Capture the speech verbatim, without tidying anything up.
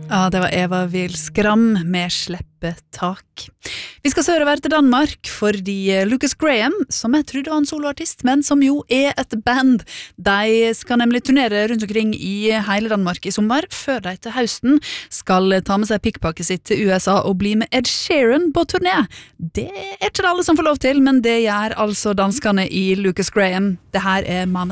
Ja, det var Eva Wilskram med Sleppetak. Vi skal sørover til Danmark, fordi Lucas Graham, som jeg trodde var en soloartist, men som jo er et band, de skal nemlig turnere rundt omkring i hele Danmark i sommer, før de til høsten skal ta med seg pikkpakket sitt til U S A og bli med Ed Sheeran på turné. Det er ikke det alle som får lov til, men det gjør altså danskene i Lucas Graham. Det her er mannen.